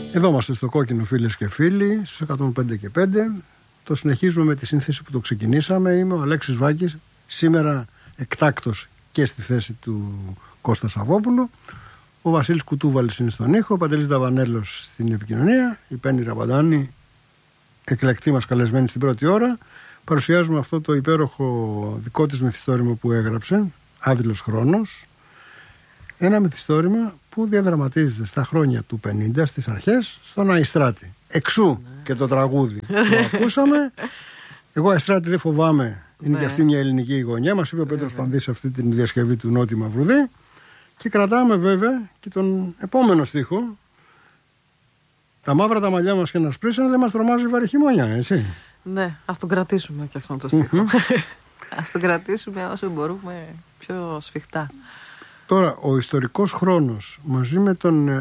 Εδώ είμαστε στο Κόκκινο, φίλες και φίλοι, στους 105 και 5. Το συνεχίζουμε με τη σύνθεση που το ξεκινήσαμε. Είμαι ο Αλέξης Βάκης, σήμερα εκτάκτος και στη θέση του Κώστα Σαββόπουλου. Ο Βασίλης Κουτούβαλης είναι στον ήχο, ο Παντελής Δαβανέλος στην επικοινωνία, η Πέννη Ραμπαντάνη, εκλεκτή μας καλεσμένη στην πρώτη ώρα. Παρουσιάζουμε αυτό το υπέροχο δικό της μυθιστόρημα που έγραψε, Άδειλος χρόνος. Ένα μυθιστόρημα που διαδραματίζεται στα χρόνια του 50, στις αρχές, στον Αϊστράτη. Εξού και το τραγούδι που ακούσαμε. Εγώ Αϊστράτη δεν φοβάμαι, είναι και αυτή μια ελληνική γωνιά. Μας είπε ο Πέτρος Πανδής σε αυτή τη διασκευή του Νότι Μαυρουδή. Και κρατάμε βέβαια και τον επόμενο στίχο. Τα μαύρα τα μαλλιά μας και να σπρίσανε, δεν μας τρομάζει βαρύ χειμώνια, έτσι. Ναι, ας τον κρατήσουμε και αυτόν τον στίχο. Ας τον κρατήσουμε όσο μπορούμε πιο σφιχτά. Τώρα, ο ιστορικός χρόνος μαζί με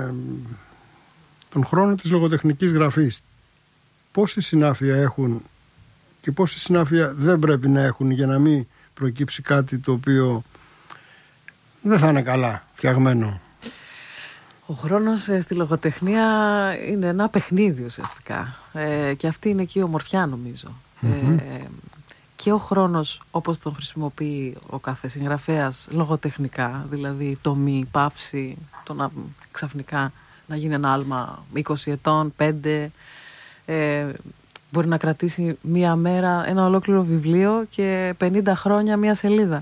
τον χρόνο της λογοτεχνικής γραφής, πόση συνάφεια έχουν και πόση συνάφεια δεν πρέπει να έχουν για να μην προκύψει κάτι το οποίο δεν θα είναι καλά φτιαγμένο? Ο χρόνος στη λογοτεχνία είναι ένα παιχνίδι ουσιαστικά, και αυτή είναι και η ομορφιά, νομίζω. Και ο χρόνος όπως τον χρησιμοποιεί ο κάθε συγγραφέας λογοτεχνικά, δηλαδή τομή, παύση, το να ξαφνικά να γίνει ένα άλμα 20 ετών, 5, μπορεί να κρατήσει μία μέρα ένα ολόκληρο βιβλίο και 50 χρόνια μία σελίδα.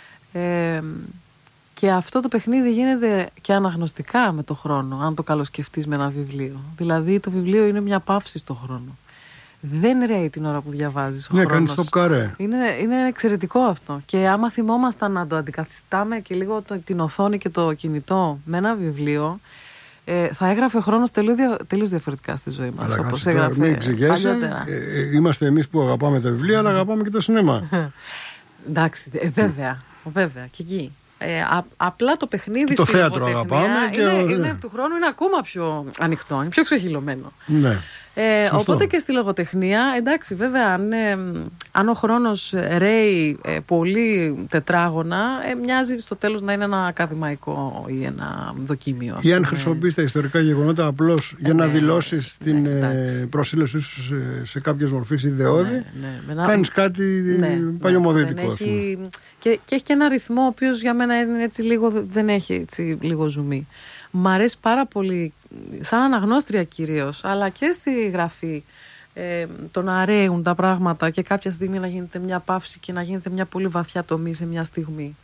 Και αυτό το παιχνίδι γίνεται και αναγνωστικά με το χρόνο, αν το καλοσκεφτείς με ένα βιβλίο. Δηλαδή το βιβλίο είναι μια παύση στο χρόνο. Δεν ρέει την ώρα που διαβάζεις ο χρόνος. Ναι, κάνει stop καρέ. Είναι εξαιρετικό αυτό. Και άμα θυμόμασταν να το αντικαθιστάμε και λίγο την οθόνη και το κινητό με ένα βιβλίο, θα έγραφε ο χρόνος τελείως διαφορετικά στη ζωή μας. Αλλά όπως έγραφε. Μην ξηγέσαι. Είμαστε εμείς που αγαπάμε τα βιβλία, αλλά αγαπάμε και το σινέμα. Εντάξει, βέβαια, και εκεί. Απλά το παιχνίδι το θέατρο αγαπάμε είναι του χρόνου είναι ακόμα πιο ανοιχτό, είναι πιο ξεχυλωμένο. Ναι. Οπότε και στη λογοτεχνία, εντάξει, βέβαια, αν ο χρόνος ρέει πολύ τετράγωνα, μοιάζει στο τέλος να είναι ένα ακαδημαϊκό ή ένα δοκίμιο. Ή αν χρησιμοποιείς τα ιστορικά γεγονότα απλώς για να δηλώσεις την προσήλωσή σου σε κάποιες μορφές ιδεώδη, κάνεις κάτι παλιωμοδίτικο. Και έχει και ένα ρυθμό ο οποίος για μένα είναι έτσι λίγο, δεν έχει έτσι λίγο ζουμί. Μ' αρέσει πάρα πολύ, σαν αναγνώστρια κυρίως, αλλά και στη γραφή, το να ρέουν τα πράγματα και κάποια στιγμή να γίνεται μια παύση και να γίνεται μια πολύ βαθιά τομή σε μια στιγμή,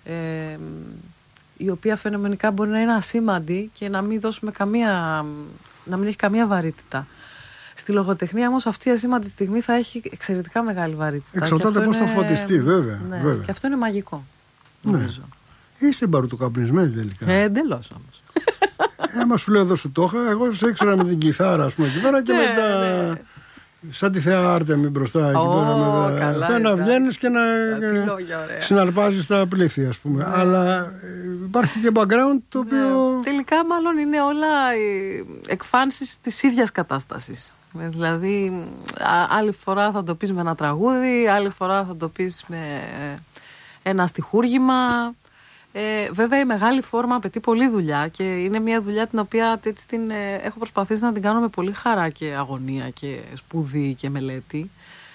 η οποία φαινομενικά μπορεί να είναι ασήμαντη και να μην δώσουμε να μην έχει καμία βαρύτητα. Στη λογοτεχνία όμως αυτή η ασήμαντη στιγμή θα έχει εξαιρετικά μεγάλη βαρύτητα. Εξαρτάται πώς θα φωτιστεί, βέβαια. Και αυτό είναι μαγικό, νομίζω. Είσαι μπαρουτοκαπνισμένη τελικά. Εντελώς όμως. Άμα σου λέω εδώ σου το είχα, εγώ σε ήξερα με την κιθάρα, ας πούμε, εκεί πέρα και μετά. Σαν τη Θεά Άρτεμι μπροστά εκεί πέρα. Να βγαίνεις και να συναρπάζεις τα πλήθη, ας πούμε. Αλλά υπάρχει και background το οποίο. Τελικά, μάλλον είναι όλα οι εκφάνσεις της ίδιας κατάστασης. Δηλαδή, άλλη φορά θα το πεις με ένα τραγούδι, άλλη φορά θα το πεις με ένα στιχούργημα. Βέβαια η μεγάλη φόρμα απαιτεί πολλή δουλειά και είναι μια δουλειά την οποία έτσι έχω προσπαθήσει να την κάνω με πολύ χαρά και αγωνία και σπουδή και μελέτη,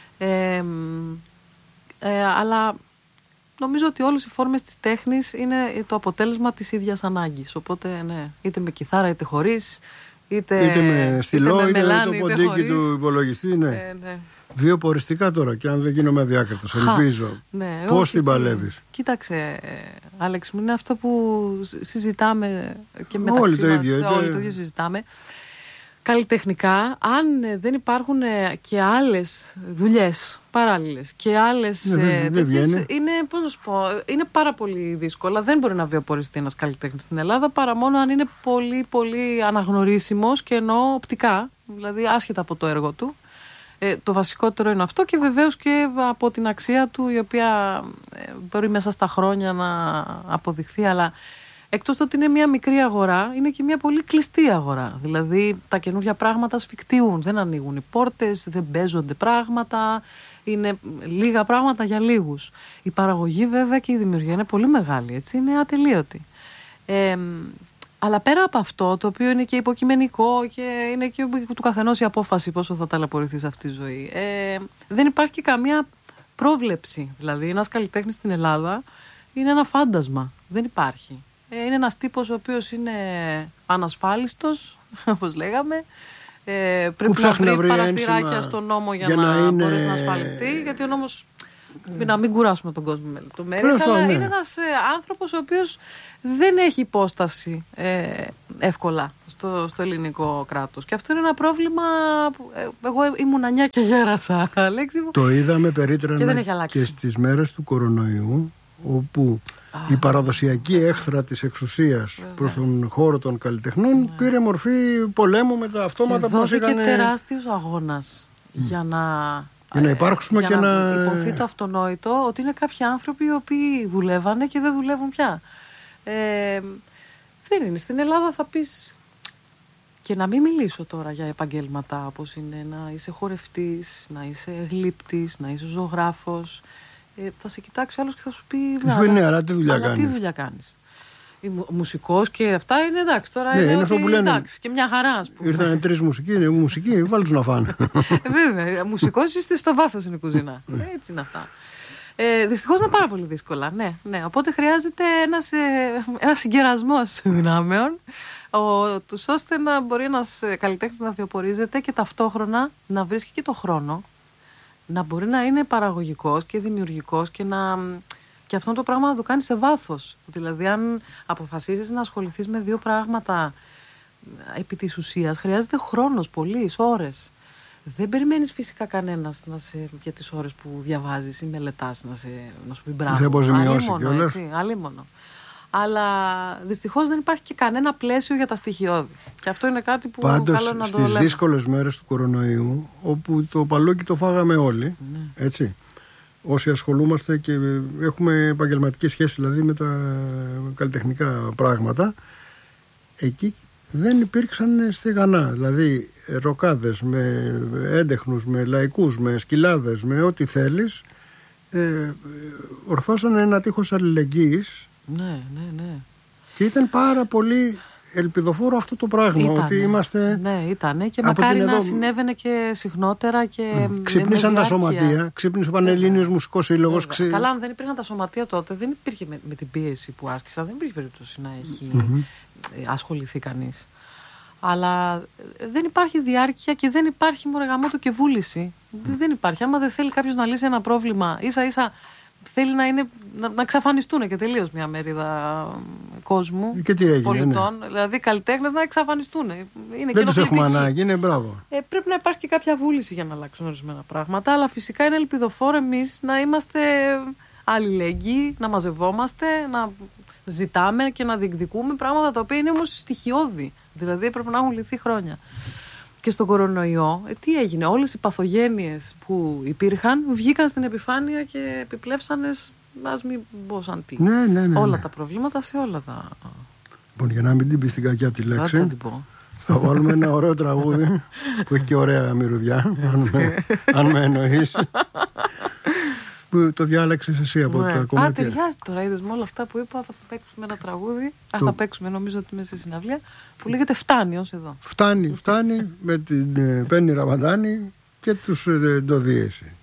αλλά νομίζω ότι όλες οι φόρμες της τέχνης είναι το αποτέλεσμα της ίδιας ανάγκης, οπότε ναι, είτε με κιθάρα είτε χωρίς, είτε με στυλό, είτε με το ποντίκι του υπολογιστή, ναι. Βιοποριστικά τώρα, και αν δεν γίνομαι αδιάκριτος, ελπίζω. Πώς την παλεύεις? Κοίταξε, Άλεξ μου, είναι αυτό που συζητάμε και μεταξύ όλοι μας. Όλοι το ίδιο συζητάμε. Καλλιτεχνικά, αν δεν υπάρχουν και άλλες δουλειές παράλληλες και άλλες είναι, πώς να σου πω, είναι πάρα πολύ δύσκολο. Δεν μπορεί να βιοποριστεί ένας καλλιτέχνης στην Ελλάδα παρά μόνο αν είναι πολύ πολύ αναγνωρίσιμος, και εννοώ οπτικά, δηλαδή άσχετα από το έργο του. Το βασικότερο είναι αυτό, και βεβαίως και από την αξία του, η οποία μπορεί μέσα στα χρόνια να αποδειχθεί, αλλά εκτός το ότι είναι μια μικρή αγορά, είναι και μια πολύ κλειστή αγορά. Δηλαδή τα καινούργια πράγματα σφικτιούν, δεν ανοίγουν οι πόρτες, δεν παίζονται πράγματα, είναι λίγα πράγματα για λίγους. Η παραγωγή βέβαια και η δημιουργία είναι πολύ μεγάλη, έτσι, είναι ατελείωτη. Αλλά πέρα από αυτό, το οποίο είναι και υποκειμενικό και είναι και του καθενός η απόφαση πόσο θα ταλαιπωρηθεί σε αυτή τη ζωή, δεν υπάρχει και καμία πρόβλεψη. Δηλαδή, ένας καλλιτέχνης στην Ελλάδα είναι ένα φάντασμα. Δεν υπάρχει. Είναι ένας τύπος ο οποίος είναι ανασφάλιστος, όπως λέγαμε. Πρέπει να βρει παραθυράκια στον νόμο για να μπορέσει να ασφαλιστεί, γιατί ο νόμος, να μην κουράσουμε τον κόσμο με λεπτομέρειες, αλλά είναι ένας άνθρωπος ο οποίος δεν έχει υπόσταση εύκολα στο ελληνικό κράτος. Και αυτό είναι ένα πρόβλημα που εγώ ήμουν 9 και γέρασα, Αλέξη μου. Το είδαμε περίτρανα και στις μέρες του κορονοϊού, όπου η παραδοσιακή έχθρα της εξουσίας προς τον χώρο των καλλιτεχνών πήρε μορφή πολέμου με τα αυτόματα που μας έκανε. Και δόθηκε τεράστιος αγώνας για να υπάρξουμε και να υποθεί το αυτονόητο ότι είναι κάποιοι άνθρωποι οι οποίοι δουλεύανε και δεν δουλεύουν πια. Δεν είναι. Στην Ελλάδα θα πεις, και να μην μιλήσω τώρα για επαγγέλματα όπως είναι να είσαι χορευτής, να είσαι γλύπτης, να είσαι ζωγράφος. Θα σε κοιτάξει άλλος και θα σου πει ναι, αλλά τι δουλειά κάνεις. Μουσικός και αυτά είναι εντάξει. Τώρα είναι αυτό που λένε. Εντάξει, και μια χαρά, ας πούμε. Ήρθανε 3 μουσικοί, βάλτε τους να φάνε. Βέβαια, μουσικός είστε στο βάθος είναι η κουζίνα. Έτσι είναι αυτά. Δυστυχώς είναι πάρα πολύ δύσκολα. Ναι. Οπότε χρειάζεται ένας συγκερασμός δυνάμεων, τους ώστε να μπορεί ένας καλλιτέχνης να βιοπορίζεται και ταυτόχρονα να βρίσκει και το χρόνο, να μπορεί να είναι παραγωγικός και δημιουργικός και αυτό το πράγμα να το κάνει σε βάθος. Δηλαδή, αν αποφασίσεις να ασχοληθείς με 2 πράγματα επί της ουσίας, χρειάζεται χρόνος, πολλής, ώρες. Δεν περιμένεις φυσικά κανένας για τις ώρες που διαβάζεις ή μελετάς να σου πει μπράβο. Σε αποζημιώσει κιόλας. Αλίμονο. Αλλά δυστυχώς δεν υπάρχει και κανένα πλαίσιο για τα στοιχειώδη. Και αυτό είναι κάτι που καλό να το λέμε. Πάντως στις δύσκολες μέρες του κορονοϊού, όπου το παλόκι το φάγαμε όλοι, έτσι, όσοι ασχολούμαστε και έχουμε επαγγελματικές σχέσεις δηλαδή με τα καλλιτεχνικά πράγματα, εκεί δεν υπήρξαν στεγανά. Δηλαδή ροκάδες με έντεχνους, με λαϊκούς, με σκυλάδες, με ό,τι θέλεις, ορθώσαν ένα τείχος αλληλεγγύης. Ναι. Και ήταν πάρα πολύ ελπιδοφόρο αυτό το πράγμα. Ότι είμαστε. Ναι, ήταν. Και μακάρι να συνέβαινε και συχνότερα. Και ξύπνησαν τα σωματεία, ξύπνησε ο Πανελλήνιος Μουσικός Σύλλογος. Καλά, αν δεν υπήρχαν τα σωματεία τότε, δεν υπήρχε με την πίεση που άσκησαν, δεν υπήρχε περίπτωση να έχει ασχοληθεί κανείς. Αλλά δεν υπάρχει διάρκεια και δεν υπάρχει μωρεγαμότο και βούληση. Δεν υπάρχει. Άμα δεν θέλει κάποιος να λύσει ένα πρόβλημα, ίσα-ίσα θέλει να εξαφανιστούν και τελείως μια μερίδα κόσμου, και τι έγινε, πολιτών, δηλαδή καλλιτέχνες να εξαφανιστούν. Δεν τους έχουμε ανάγκη, είναι μπράβο. Πρέπει να υπάρχει και κάποια βούληση για να αλλάξουν ορισμένα πράγματα, αλλά φυσικά είναι ελπιδοφόρο εμείς να είμαστε αλληλεγγύοι, να μαζευόμαστε, να ζητάμε και να διεκδικούμε πράγματα τα οποία είναι όμως στοιχειώδη. Δηλαδή πρέπει να έχουν λυθεί χρόνια. Και στον κορονοϊό, τι έγινε, όλες οι παθογένειες που υπήρχαν βγήκαν στην επιφάνεια και επιπλέψανε, ας μην πω σαν τι. Ναι. Όλα τα προβλήματα σε όλα τα. Λοιπόν, για να μην την πει στην κακιά τη λέξη, θα βάλουμε ένα ωραίο τραγούδι που έχει και ωραία μυρωδιά, αν με εννοείς. Που το διάλεξες εσύ από τα κομμάτια. Ταιριάζει τώρα, είδες με όλα αυτά που είπα. Θα παίξουμε ένα τραγούδι. Θα παίξουμε, νομίζω ότι είμαι σε συναυλία, που λέγεται Φτάνει ως εδώ. Φτάνει με την Πέννη Ραβαντάνη και τους Ντοδίεση.